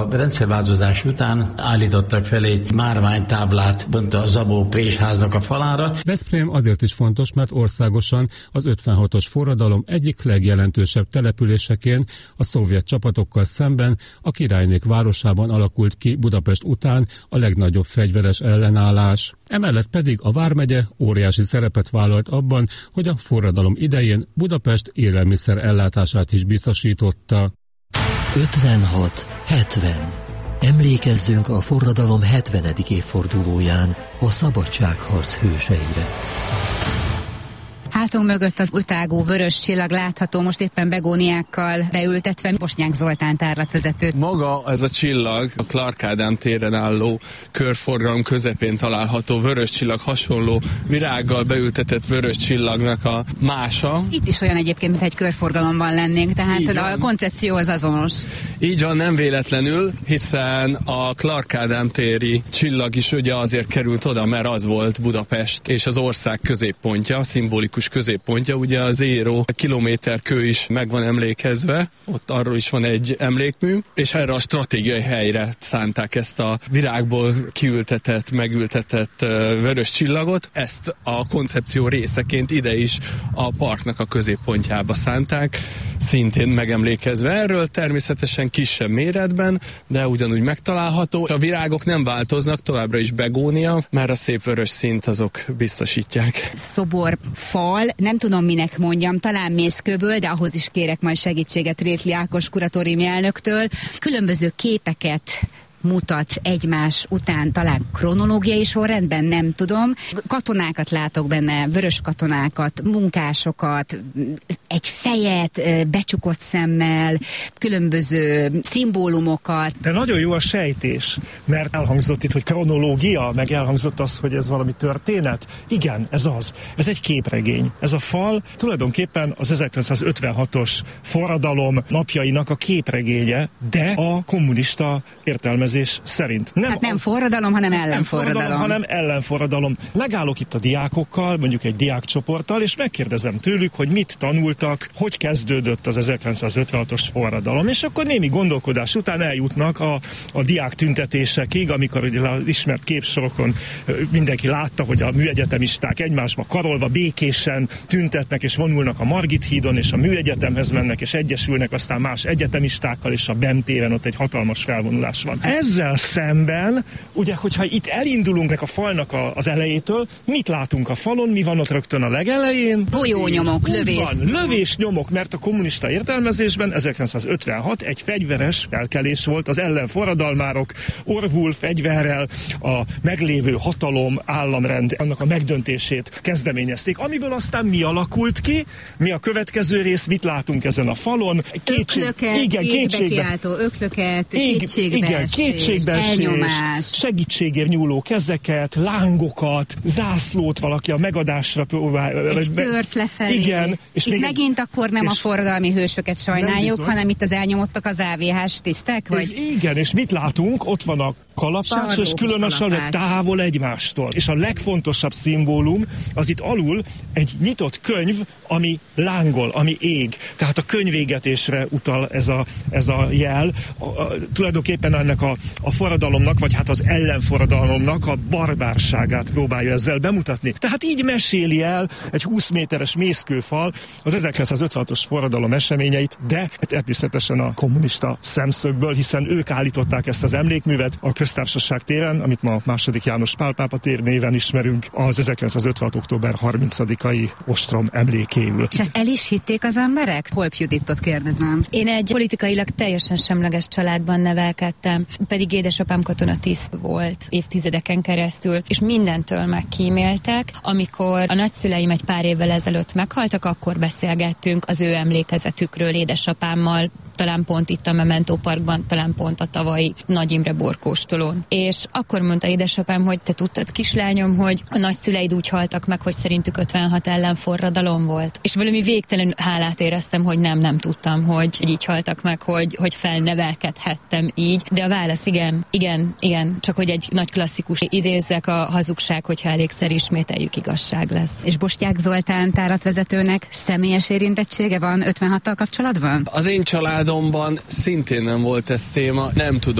A rendszerváltozás után állítottak fel egy márványtáblát bönt a Zabó présháznak a falára. Veszprém azért is fontos, mert országosan az 56-os forradalom egyik legjelentősebb településeként a szovjet csapatokkal szemben a királynék városában alakult ki Budapest után a legnagyobb fegyveres ellenállás. Emellett pedig a vármegye óriási szerepet vállalt abban, hogy a forradalom idején Budapest élelmiszer ellátását is biztosította. 56-70. Emlékezzünk a forradalom 70. évfordulóján a szabadságharc hőseire. Hátunk mögött az utágú vörös csillag látható, most éppen begóniákkal beültetve. Bosnyák Zoltán tárlatvezető. Maga ez a csillag a Clark Ádám téren álló körforgalom közepén található vörös csillag, hasonló virággal beültetett vörös csillagnak a mása. Itt is olyan egyébként, mint egy körforgalomban lennénk, tehát a koncepció az azonos. Így van, nem véletlenül, hiszen a Clark Ádám téri csillag is ugye azért került oda, mert az volt Budapest és az ország középpontja, szimbolikus középpontja, ugye az Éró kilométerkő is meg van emlékezve, ott arról is van egy emlékmű, és erre a stratégiai helyre szánták ezt a virágból kiültetett, megültetett vörös csillagot. Ezt a koncepció részeként ide is a parknak a középpontjába szánták, szintén megemlékezve erről, természetesen kisebb méretben, de ugyanúgy megtalálható. A virágok nem változnak, továbbra is begónia, mert a szép vörös színt azok biztosítják. Szobor, fal, nem tudom minek mondjam, talán mészkőből, de ahhoz is kérek majd segítséget Rétli Ákos kuratóriumi elnöktől. Különböző képeket mutat egymás után, talán kronológiai sorrendben, nem tudom. Katonákat látok benne, vörös katonákat, munkásokat, egy fejet becsukott szemmel, különböző szimbólumokat. De nagyon jó a sejtés, mert elhangzott itt, hogy kronológia, meg elhangzott az, hogy ez valami történet. Igen, ez az. Ez egy képregény. Ez a fal tulajdonképpen az 1956-os forradalom napjainak a képregénye, de a kommunista értelmezés szerint. Nem forradalom, hanem ellenforradalom. Nem forradalom, hanem ellenforradalom. Megállok itt a diákokkal, mondjuk egy diákcsoporttal, és megkérdezem tőlük, hogy mit tanultak, hogy kezdődött az 1956-os forradalom. És akkor némi gondolkodás után eljutnak a diák tüntetésekig, amikor ugye az ismert képsorokon mindenki látta, hogy a műegyetemisták egymásba karolva békésen tüntetnek, és vonulnak a Margit hídon, és a műegyetemhez mennek, és egyesülnek aztán más egyetemistákkal, és a BEM téren ott egy hatalmas felvonulás van. Ezzel szemben, ugye, hogyha itt elindulunk a falnak az elejétől, mit látunk a falon, mi van ott rögtön a legelején? Golyónyomok, lövés. Lövésnyomok, mert a kommunista értelmezésben 1956 egy fegyveres felkelés volt, az ellenforradalmárok orvul fegyverrel a meglévő hatalom, államrend, annak a megdöntését kezdeményezték, amiből aztán mi alakult ki, mi a következő rész, mit látunk ezen a falon? Elnyomás, segítségért nyúló kezeket, lángokat, zászlót valaki a megadásra próbál. És tört lefelé. Igen. És itt megint akkor nem a forradalmi hősöket sajnáljuk, hanem itt az elnyomottak az AVH-s tisztek? Vagy? Igen, és mit látunk? Ott van a kalapács, és külön a sarlók távol egymástól. És a legfontosabb szimbólum az itt alul egy nyitott könyv, ami lángol, ami ég. Tehát a könyvégetésre utal ez a jel. Tulajdonképpen ennek a forradalomnak, vagy hát az ellenforradalomnak a barbárságát próbálja ezzel bemutatni. Tehát így meséli el egy 20 méteres mészkőfal az 1956-os forradalom eseményeit, de természetesen a kommunista szemszögből, hiszen ők állították ezt az emlékművet a Köztársaság téren, amit ma II. János Pál pápa tér néven ismerünk, az 1956. október 30-ai ostrom emlékéül. És ezt el is hitték az emberek? Holp Juditot kérdezem. Én egy politikailag teljesen semleges családban nevelkedtem, pedig édesapám katonatiszt volt évtizedeken keresztül, és mindentől megkíméltek. Amikor a nagyszüleim egy pár évvel ezelőtt meghaltak, akkor beszélgettünk az ő emlékezetükről édesapámmal, talán pont itt a Memento Parkban, talán pont a tavalyi Nagy Imre borkóstolón. És akkor mondta édesapám, hogy te tudtad, kislányom, hogy a nagyszüleid úgy haltak meg, hogy szerintük 56 ellenforradalom volt. És valami végtelen hálát éreztem, hogy nem tudtam, hogy így haltak meg, hogy felnevelkedhettem így. De a válasz igen, csak hogy egy nagy klasszikus idézzek, a hazugság, hogyha elégszer ismételjük, igazság lesz. És Bosnyák Zoltán tárlatvezetőnek személyes érintettsége van 56-tal kapcsolatban? Az én családomban szintén nem volt ez téma, nem tudom.